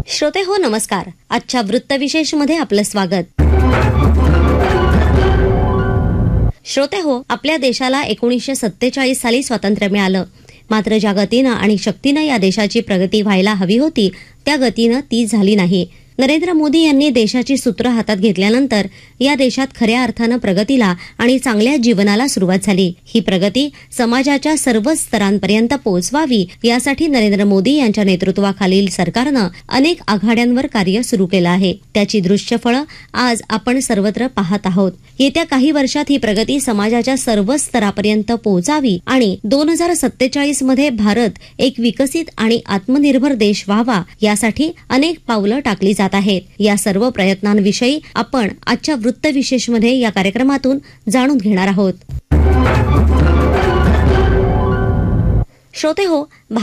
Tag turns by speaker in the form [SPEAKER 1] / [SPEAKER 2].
[SPEAKER 1] श्रोते हो नमस्कार. आजच्या वृत्तविशेष मध्ये आपलं स्वागत. श्रोते हो, आपल्या देशाला 1947 साली स्वातंत्र्य मिळालं. मात्र ज्या गतीनं आणि शक्तीनं या देशाची प्रगती व्हायला हवी होती त्या गतीनं ती झाली नाही. नरेंद्र मोदी यांनी देशाची सूत्र हातात घेतल्यानंतर या देशात खऱ्या अर्थानं प्रगतीला आणि चांगल्या जीवनाला सुरुवात झाली. ही प्रगती समाजाच्या सर्वच स्तरांपर्यंत पोहोचवावी यासाठी नरेंद्र मोदी यांच्या नेतृत्वाखालील सरकारनं अनेक आघाड्यांवर कार्य सुरू केलं आहे. त्याची दृश्यफळं आज आपण सर्वत्र पाहत आहोत. येत्या काही वर्षात ही प्रगती समाजाच्या सर्वच स्तरापर्यंत पोहोचावी आणि 2047 मध्ये भारत एक विकसित आणि आत्मनिर्भर देश व्हावा यासाठी अनेक पावलं टाकली जात आहेत. या सर्व प्रयत्नांविषयी आपण आजच्या वृत्तविशेष मध्ये या कार्यक्रमातून जाणून घेणार आहोत. श्रोते हो,